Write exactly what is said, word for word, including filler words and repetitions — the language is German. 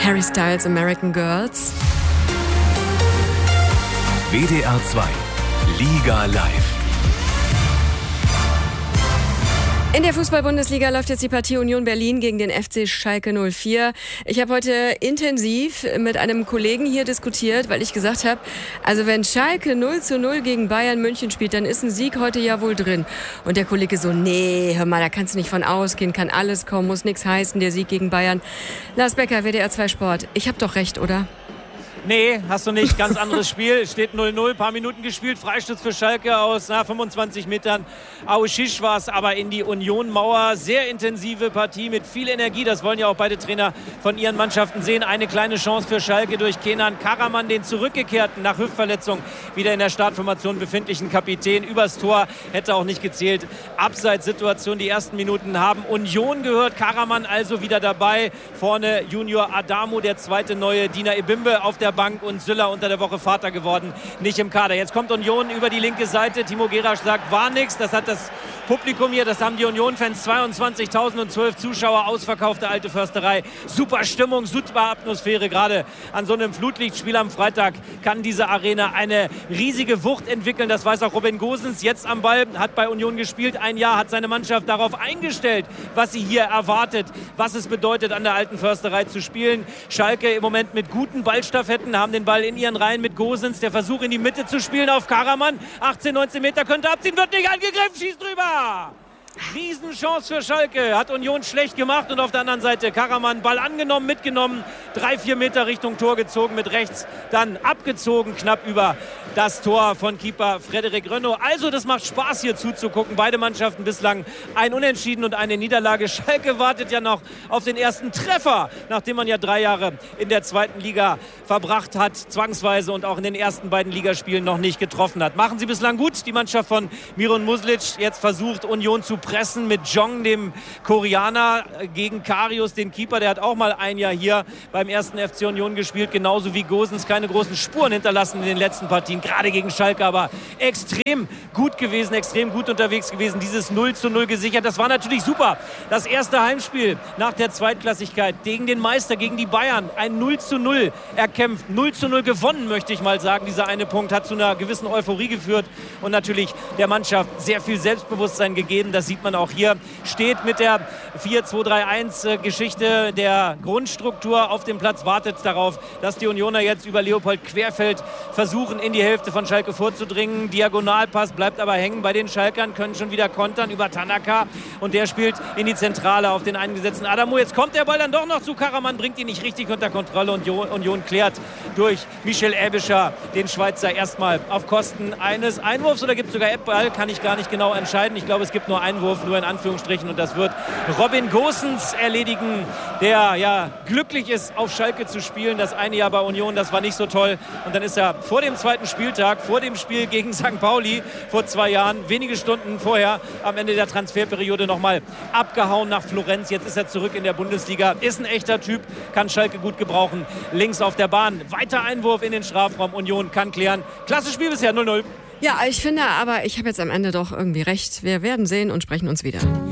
Harry Styles, American Girls. W D R zwei, Liga live. In der Fußball-Bundesliga läuft jetzt die Partie Union Berlin gegen den F C Schalke null vier. Ich habe heute intensiv mit einem Kollegen hier diskutiert, weil ich gesagt habe, also wenn Schalke null zu null gegen Bayern München spielt, dann ist ein Sieg heute ja wohl drin. Und der Kollege so, nee, hör mal, da kannst du nicht von ausgehen, kann alles kommen, muss nichts heißen, der Sieg gegen Bayern. Lars Becker, W D R zwei Sport. Ich habe doch recht, oder? Nee, hast du nicht. Ganz anderes Spiel. Steht null null, paar Minuten gespielt. Freistoß für Schalke aus na, fünfundzwanzig Metern. Auschich war es aber in die Union-Mauer. Sehr intensive Partie mit viel Energie. Das wollen ja auch beide Trainer von ihren Mannschaften sehen. Eine kleine Chance für Schalke durch Kenan Karaman, den zurückgekehrten, nach Hüftverletzung wieder in der Startformation befindlichen Kapitän. Übers Tor hätte auch nicht gezählt. Abseitssituation, die ersten Minuten haben Union gehört. Karaman also wieder dabei. Vorne Junior Adamo, der zweite neue. Dina Ebimbe auf der Bank und Süller unter der Woche Vater geworden, nicht im Kader. Jetzt kommt Union über die linke Seite. Timo Gerasch sagt, war nix. Das hat das Publikum hier, das haben die Union-Fans, zweiundzwanzigtausendzwölf Zuschauer, ausverkaufte Alte Försterei. Super Stimmung, super Atmosphäre. Gerade an so einem Flutlichtspiel am Freitag kann diese Arena eine riesige Wucht entwickeln. Das weiß auch Robin Gosens, jetzt am Ball, hat bei Union gespielt. Ein Jahr hat seine Mannschaft darauf eingestellt, was sie hier erwartet, was es bedeutet, an der Alten Försterei zu spielen. Schalke im Moment mit guten Ballstaffetten, haben den Ball in ihren Reihen mit Gosens. Der Versuch in die Mitte zu spielen auf Karaman. achtzehn, neunzehn Meter könnte abziehen, wird nicht angegriffen, schießt drüber. Riesenchance für Schalke, hat Union schlecht gemacht und auf der anderen Seite Karaman, Ball angenommen, mitgenommen, drei, vier Meter Richtung Tor gezogen, mit rechts dann abgezogen, knapp über das Tor von Keeper Frederik Rönno. Also das macht Spaß hier zuzugucken, beide Mannschaften bislang ein Unentschieden und eine Niederlage. Schalke wartet ja noch auf den ersten Treffer, nachdem man ja drei Jahre in der zweiten Liga verbracht hat, zwangsweise und auch in den ersten beiden Ligaspielen noch nicht getroffen hat. Machen sie bislang gut, die Mannschaft von Miron Muslic, jetzt versucht Union zu pressen mit Jong, dem Koreaner, gegen Karius, den Keeper. Der hat auch mal ein Jahr hier beim ersten F C Union gespielt, genauso wie Gosens, keine großen Spuren hinterlassen in den letzten Partien, gerade gegen Schalke, aber extrem gut gewesen, extrem gut unterwegs gewesen, dieses null zu null gesichert. Das war natürlich super. Das erste Heimspiel nach der Zweitklassigkeit gegen den Meister, gegen die Bayern, ein null zu null erkämpft, null zu null gewonnen, möchte ich mal sagen. Dieser eine Punkt hat zu einer gewissen Euphorie geführt und natürlich der Mannschaft sehr viel Selbstbewusstsein gegeben. Das sieht man auch hier, steht mit der vier zwei drei eins Geschichte der Grundstruktur auf dem Platz, wartet darauf, dass die Unioner jetzt über Leopold Querfeld versuchen, in die Hälfte von Schalke vorzudringen. Diagonalpass bleibt aber hängen bei den Schalkern, können schon wieder kontern über Tanaka und der spielt in die Zentrale auf den eingesetzten Adamo. Jetzt kommt der Ball dann doch noch zu Karaman, bringt ihn nicht richtig unter Kontrolle und Union klärt durch Michel Aebischer den Schweizer erstmal auf Kosten eines Einwurfs, oder gibt es sogar Eckball, kann ich gar nicht genau entscheiden. Ich glaube, es gibt nur Einwurf, nur in Anführungsstrichen, und das wird Robin Gosens erledigen, der ja glücklich ist, auf Schalke zu spielen. Das eine Jahr bei Union, das war nicht so toll, und dann ist er vor dem zweiten Spieltag, vor dem Spiel gegen Sankt Pauli vor zwei Jahren, wenige Stunden vorher, am Ende der Transferperiode nochmal abgehauen nach Florenz. Jetzt ist er zurück in der Bundesliga, ist ein echter Typ, kann Schalke gut gebrauchen. Links auf der Bahn, weiter Einwurf in den Strafraum, Union kann klären. Klasse Spiel bisher, null null. Ja, ich finde aber, ich habe jetzt am Ende doch irgendwie recht. Wir werden sehen und sprechen uns wieder.